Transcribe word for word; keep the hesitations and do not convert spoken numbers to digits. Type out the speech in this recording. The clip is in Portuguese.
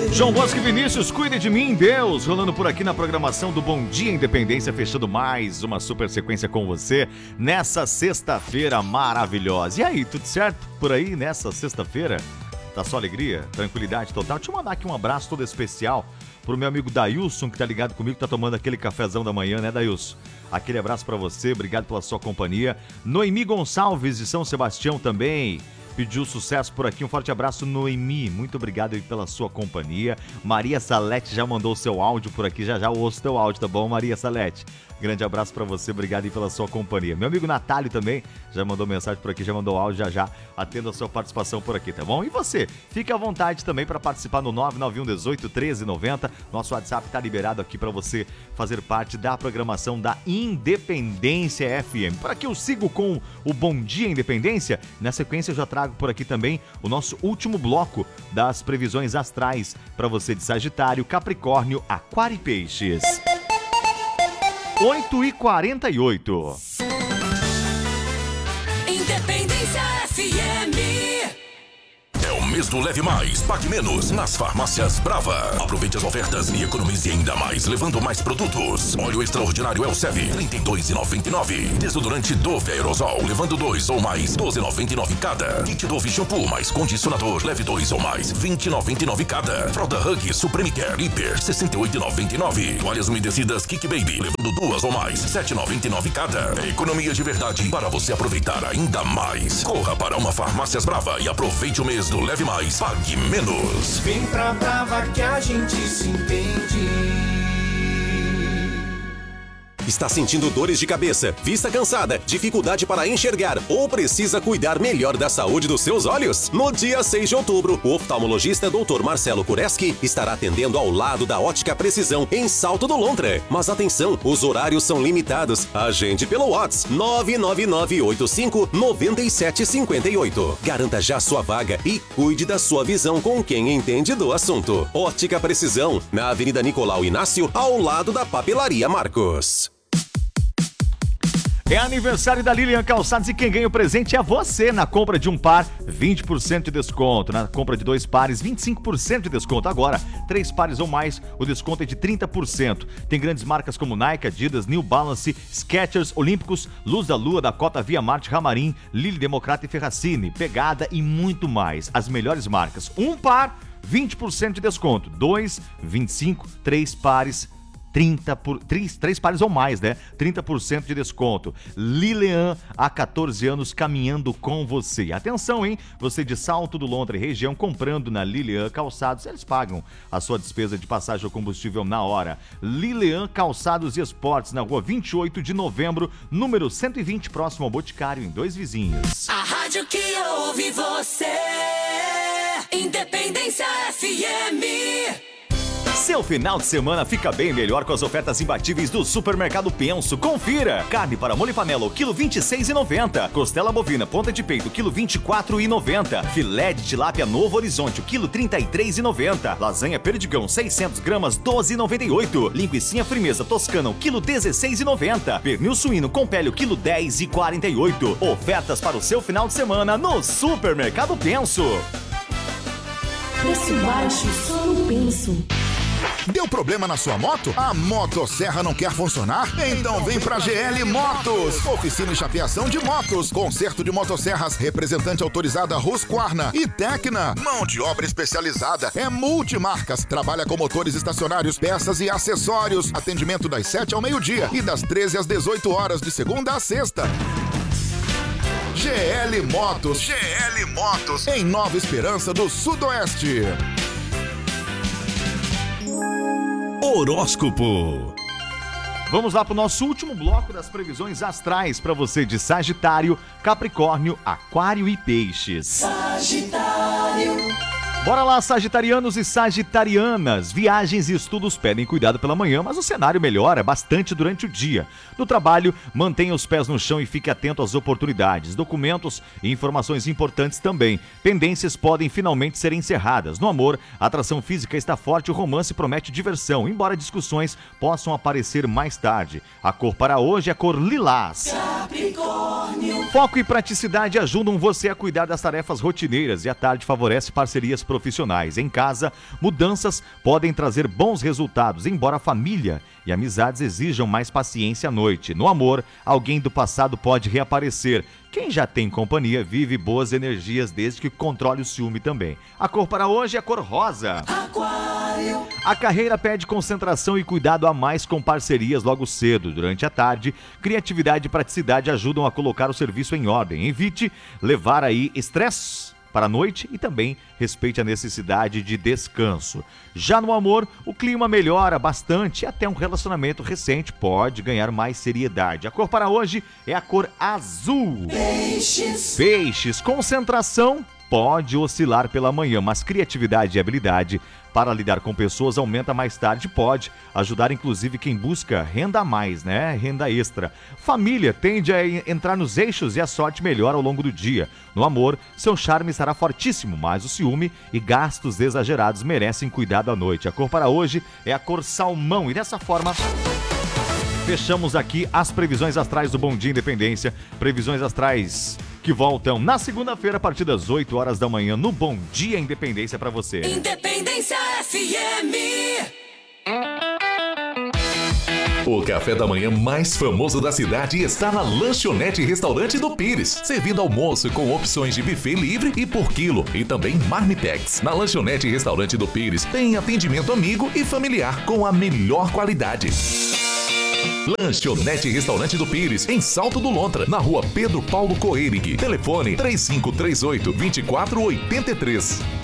João Bosco e Vinícius, cuide de mim, Deus, rolando por aqui na programação do Bom Dia Independência, fechando mais uma super sequência com você nessa sexta-feira maravilhosa. E aí, tudo certo por aí nessa sexta-feira? Tá só alegria, tranquilidade total? Deixa eu mandar aqui um abraço todo especial pro meu amigo Dailson, que tá ligado comigo, que tá tomando aquele cafezão da manhã, né, Dailson? Aquele abraço pra você, obrigado pela sua companhia. Noemi Gonçalves de São Sebastião também pediu sucesso por aqui, um forte abraço, Noemi, muito obrigado aí pela sua companhia. Maria Salete já mandou o seu áudio por aqui, já já eu ouço teu áudio, tá bom, Maria Salete? Grande abraço pra você, obrigado aí pela sua companhia. Meu amigo Natálio também já mandou mensagem por aqui, já mandou áudio, já já atendo a sua participação por aqui, tá bom? E você, fique à vontade também para participar no nove nove um um oito, treze noventa, nosso WhatsApp tá liberado aqui para você fazer parte da programação da Independência F M. Por aqui eu sigo com o Bom Dia Independência, na sequência eu já trago por aqui também o nosso último bloco das previsões astrais para você de Sagitário, Capricórnio, Aquário e Peixes. oito e quarenta e oito. Independência F M. É o mês do Leve Mais, Pague Menos nas farmácias Brava. Aproveite as ofertas e economize ainda mais, levando mais produtos. Óleo extraordinário Elsev, trinta e dois reais e noventa e nove centavos. Desodorante Dove Aerosol, levando dois ou mais, doze reais e noventa e nove centavos cada. Kit Dove Shampoo mais condicionador, leve dois ou mais, vinte reais e noventa e nove centavos cada. Fralda Hug Supreme Care Hiper, sessenta e oito reais e noventa e nove centavos. Toalhas umedecidas Kick Baby, levando duas ou mais, sete reais e noventa e nove centavos cada. É economia de verdade para você aproveitar ainda mais. Corra para uma Farmácias Brava e aproveite o mês do Leve Mais, Pague Menos. Vem pra Brava que a gente se entende. Está sentindo dores de cabeça, vista cansada, dificuldade para enxergar ou precisa cuidar melhor da saúde dos seus olhos? No dia seis de outubro, o oftalmologista doutor Marcelo Kureski estará atendendo ao lado da Ótica Precisão em Salto do Lontra. Mas atenção, os horários são limitados. Agende pelo WhatsApp nove nove nove oito cinco nove sete cinco oito. Garanta já sua vaga e cuide da sua visão com quem entende do assunto. Ótica Precisão, na Avenida Nicolau Inácio, ao lado da Papelaria Marcos. É aniversário da Lilian Calçados e quem ganha o presente é você. Na compra de um par, vinte por cento de desconto. Na compra de dois pares, vinte e cinco por cento de desconto. Agora, três pares ou mais, o desconto é de trinta por cento. Tem grandes marcas como Nike, Adidas, New Balance, Skechers, Olímpicos, Luz da Lua, Dakota, Via Marte, Ramarim, Lili Democrata e Ferracini, Pegada e muito mais. As melhores marcas. Um par, vinte por cento de desconto. Dois, vinte e cinco, três pares, trinta por três, três pares ou mais, né? trinta por cento de desconto. Lilian, há quatorze anos caminhando com você. Atenção, hein? Você de Salto do Lontra e região comprando na Lilian Calçados, eles pagam a sua despesa de passagem ou combustível na hora. Lilian Calçados e Esportes, na rua vinte e oito de novembro, número cento e vinte, próximo ao Boticário, em Dois Vizinhos. A rádio que ouve você. Independência F M. Seu final de semana fica bem melhor com as ofertas imbatíveis do Supermercado Penso. Confira! Carne para molho panela, o quilo vinte e seis reais e noventa centavos. Costela bovina, ponta de peito, quilo vinte e quatro reais e noventa centavos. Filé de tilápia Novo Horizonte, o quilo trinta e três reais e noventa centavos. Lasanha Perdigão, seiscentas gramas, doze reais e noventa e oito centavos. Linguicinha Frimeza Toscana, o quilo dezesseis reais e noventa centavos. Pernil suíno com pele, o quilo dez reais e quarenta e oito centavos. Ofertas para o seu final de semana no Supermercado Penso. Preço baixo, só no Penso. Deu problema na sua moto? A motosserra não quer funcionar? Então vem pra G L Motos. Oficina e chapeação de motos. Conserto de motosserras. Representante autorizada Husqvarna e Tecna. Mão de obra especializada. É multimarcas. Trabalha com motores estacionários, peças e acessórios. Atendimento das sete ao meio-dia e das treze às dezoito horas de segunda a sexta. G L Motos. G L Motos. Em Nova Esperança do Sudoeste. Horóscopo. Vamos lá para o nosso último bloco das previsões astrais para você de Sagitário, Capricórnio, Aquário e Peixes. Sagitário. Bora lá, sagitarianos e sagitarianas. Viagens e estudos pedem cuidado pela manhã, mas o cenário melhora bastante durante o dia. No trabalho, mantenha os pés no chão e fique atento às oportunidades. Documentos e informações importantes também. Pendências podem finalmente ser encerradas. No amor, a atração física está forte e o romance promete diversão, embora discussões possam aparecer mais tarde. A cor para hoje é a cor lilás. Capricórnio. Foco e praticidade ajudam você a cuidar das tarefas rotineiras e à tarde favorece parcerias profissionais. Em casa, mudanças podem trazer bons resultados, embora a família e amizades exijam mais paciência à noite. No amor, alguém do passado pode reaparecer. Quem já tem companhia vive boas energias desde que controle o ciúme também. A cor para hoje é a cor rosa. Aquário. A carreira pede concentração e cuidado a mais com parcerias logo cedo. Durante a tarde, criatividade e praticidade ajudam a colocar o serviço em ordem. Evite levar aí estresse para a noite e também respeite a necessidade de descanso. Já no amor, o clima melhora bastante e até um relacionamento recente pode ganhar mais seriedade. A cor para hoje é a cor azul. Peixes. Peixes, concentração pode oscilar pela manhã, mas criatividade e habilidade para lidar com pessoas aumenta mais tarde, pode ajudar inclusive quem busca renda a mais, né? Renda extra. Família tende a entrar nos eixos e a sorte melhora ao longo do dia. No amor, seu charme estará fortíssimo, mas o ciúme e gastos exagerados merecem cuidado à noite. A cor para hoje é a cor salmão e dessa forma fechamos aqui as previsões astrais do Bom Dia Independência. Previsões astrais que voltam na segunda-feira a partir das oito horas da manhã no Bom Dia Independência para você. Independência F M. O café da manhã mais famoso da cidade está na Lanchonete Restaurante do Pires, servindo almoço com opções de buffet livre e por quilo e também marmitex. Na Lanchonete Restaurante do Pires tem atendimento amigo e familiar com a melhor qualidade. Lanchonete Restaurante do Pires, em Salto do Lontra, na rua Pedro Paulo Coelho. Telefone três cinco três oito, dois quatro oito três.